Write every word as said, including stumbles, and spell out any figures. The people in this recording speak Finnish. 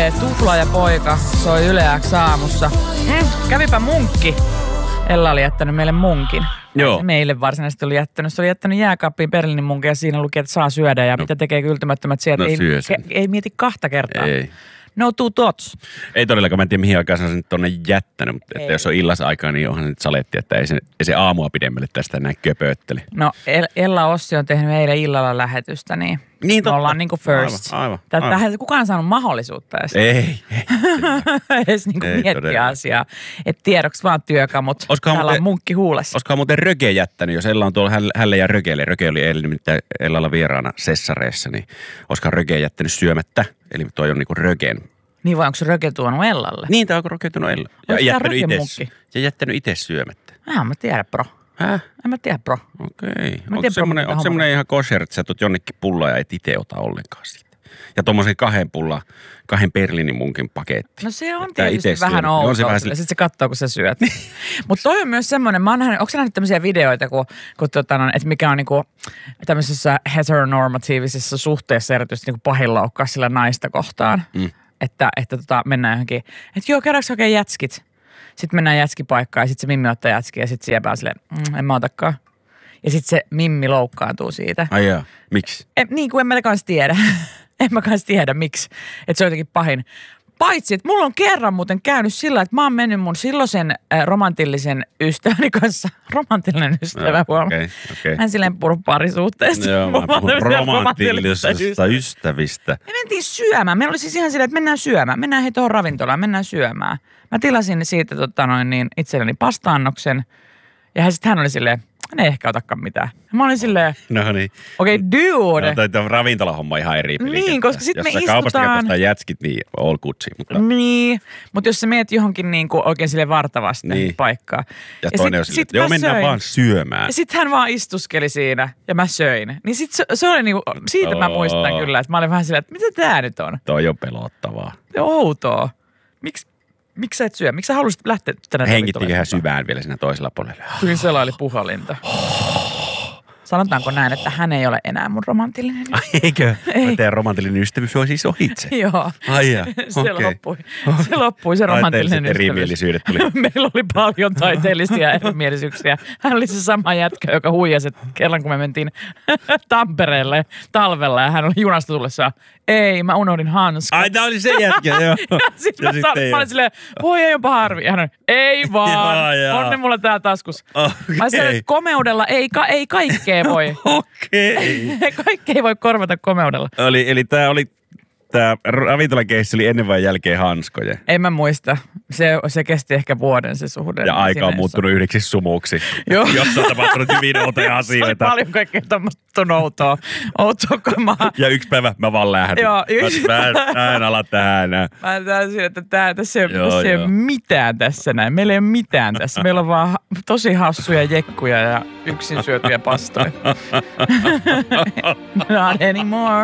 lukee Tupla ja poika, soi Yle X aamussa. Mm, kävipä munkki. Ella oli jättänyt meille munkin. Joo. Meille varsinaisesti oli jättänyt. Se oli jättänyt jääkaappiin Berliinin munkin ja siinä luki, että saa syödä ja no. mitä tekee kyltymättömät sieltä. No, ei, ke, ei mieti kahta kertaa. Ei. No two thoughts. Ei todellakaan, mä en tiedä mihin aikaan se on tuonne jättänyt, mutta että jos on illasaikaa, niin onhan nyt saletti, että ei se, ei se aamua pidemmälle tästä näin köpöötteli. No Ella Ossi on tehnyt eilen illalla lähetystä, niin, niin me ollaan niinku first. Aivan, aivan, aivan. Tätä kukaan saanut mahdollisuutta edes. Ei, ei. edes niinku miettiä asiaa. Että tiedoksi vaan työkamut. Oskohan täällä muuten, on munkki huulessa. Olisikohan muuten Röge jättänyt, jos Ella on tuolla hälle ja Rögeelle. Röge oli eilen nimittäin Ellalla vieraana Sessareessa, niin olisikohan Röge jättänyt syömättä. Eli toi on niinku Rögen. Niin vai onko se Röge tuonut Ellalle? Niin, tämä onko Röge tuonut Ellalle. Ja jättänyt, itse, ja jättänyt itse syömättä. Mä en tiedä, bro. Häh? En mä tiedä, bro. Okei. Onko semmoinen, onko semmoinen ihan kosher, että sä tuot jonnekin pullaa ja et itse ota ollenkaan siitä? Ja tommosen kahden pulla, kahden Berliinin munkin paketti. No se on tietysti vähän outoa. On se vähän sille. Sitten se katsoo, kun sä syöt. Mutta toi on myös semmoinen, mä oon nähnyt, onko sä nähnyt tämmöisiä videoita, kun, kun tota, no, että mikä on niinku tämmöisessä heteronormatiivisessa suhteessa erityisesti niinku pahin loukkaus sillä naista kohtaan. Mm. Että, että tota, mennään johonkin, että joo, käydäänkö oikein jätskit? Sitten mennään jätskipaikkaan ja sitten se Mimmi ottaa jätskiä ja sitten siepää silleen, mm, en mä otakaan. Ja sitten se Mimmi loukkaantuu siitä. Ai jaa, miksi? En, niin kuin en mä kans tiedä. en mä kans tiedä, miksi. Että se on jotenkin pahin. Paitsi, että mulla on kerran muuten käynyt sillä, että mä oon mennyt mun silloisen äh, romantillisen ystäväni kanssa. Romantillinen ystävä, huomaa. Okei, okei. Mä en silleen puhu parisuhteesta. Joo, mä puhun romanttillisesta ystävistä. Me mentiin syömään. Meillä oli siis ihan silleen, että mennään syömään. Mennään hei tuohon ravintolaan, mennään syömään. Mä tilasin siitä tota noin niin itselleni pasta-annoksen. Ja sitten hän oli silleen, hän ei ehkä otakaan mitään. Mä olin silleen, no niin. okei, okay, dude. No, toi, toi ravintolahomma ihan eri peli. Niin, koska sitten me istutaan. Jos sä kaupasta ostaa jätskit, niin all Gucci. Mutta niin, mutta jos sä meet johonkin niinku oikein sille vartavasti niin paikkaan. Ja, ja toinen sit, on silleen, että joo, mennään söin. vaan syömään. Ja sitten hän vaan istuskeli siinä ja mä söin. Niin sit se, se oli niinku, siitä oh. mä muistan kyllä, että mä olin vähän silleen, että mitä tää nyt on? Toi on pelottavaa. Outoa. Miksi? Miksi sä et syö? Miksi sä haluaisit lähteä tänään? Hengittikö hän syvään vielä siinä toisella puolella? Kyllä selaili puhalinta. Sanotaanko näin, että hän ei ole enää mun romantillinen ystävä? Ai eikö? Ei. Teidän romantillinen ystävyys on siis ohitse. Joo. Ai ja, se okay. loppui. Se loppui se romantillinen ystävyys. Erimielisyydet tuli. Meillä oli paljon taiteellisia erimielisyyksiä. Hän oli se sama jätkä, joka huijasi, että kerran kun me mentiin Tampereelle talvella ja hän oli junasta tullessaan. Ei, mä unohdin hanskat. Ai, tää oli se jätkä, joo. ja sitten mä, sit mä olin silleen, voi ei jopa harvi. Ja hän oli, ei vaan, ja, on ne mulla tää taskus. Okay. Mä sanoin, että komeudella ei, ka, ei kaikkea voi. Okei. Okay. Kaikkea ei voi korvata komeudella. Eli, eli tää oli, tää ravintolakeissi oli ennen vai jälkeen hanskoja? En mä muista. Se, se kesti ehkä vuoden se suhde. Ja aika on muuttunut yhdeksi sumuksi. Joo. Jossa on tapahtunut hyvin outoja asioita. Se oli paljon kaikkea tämmöistä outoa. Outoa kamaa. Ja yksi päivä mä vaan lähdin. Joo. Yksi... Mä, mä en ala tähän enää. Mä täysin, että tää, tässä, ei, joo, tässä ei ole mitään tässä näin. Meillä ei ole mitään tässä. Meillä on vaan tosi hassuja jekkuja ja yksin syötyjä pastoja. Not anymore.